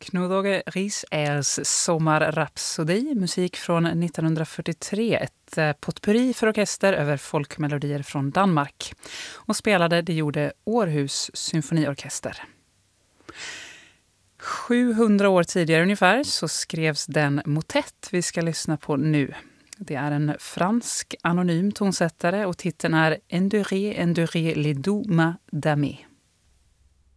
Knud Ries Ehrs Sommarrapsodi, musik från 1943, ett potpurri för orkester över folkmelodier från Danmark. Och spelade det gjorde Århus symfoniorkester. 700 år tidigare ungefär så skrevs den motett vi ska lyssna på nu. Det är en fransk anonym tonsättare och titeln är Enduré les doux mains d'amé.